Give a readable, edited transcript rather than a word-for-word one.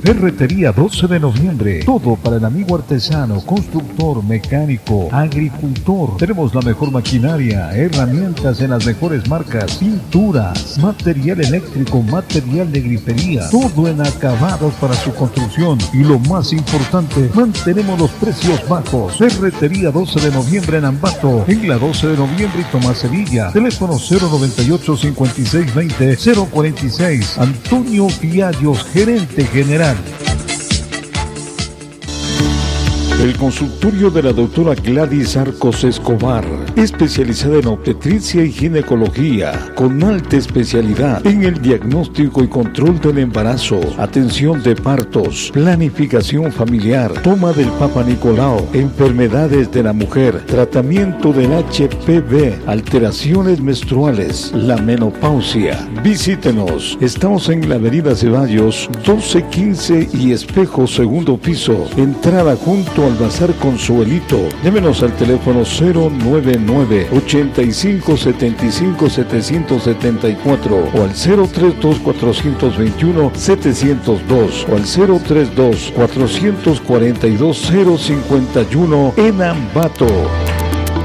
Ferretería 12 de noviembre. Todo para el amigo artesano, constructor, mecánico, agricultor. Tenemos la mejor maquinaria, herramientas en las mejores marcas, pinturas, material eléctrico, material de grifería. Todo en acabados para su construcción. Y lo más importante, mantenemos los precios bajos. Ferretería 12 de noviembre en Ambato. En la 12 de noviembre y Tomás Sevilla. Teléfono 098-5620-046. Antonio Fiallos, gerente general. El consultorio de la doctora Gladys Arcos Escobar, especializada en obstetricia y ginecología, con alta especialidad en el diagnóstico y control del embarazo, atención de partos, planificación familiar, toma del Papa Nicolau, enfermedades de la mujer, tratamiento del HPV, alteraciones menstruales, la menopausia. Visítenos, estamos en la avenida Ceballos, 1215 y Espejo, segundo piso, entrada junto al Bazar Consuelito. Llámenos al teléfono 099-8575-774 o al 032-421-702 o al 032-442-051 en Ambato.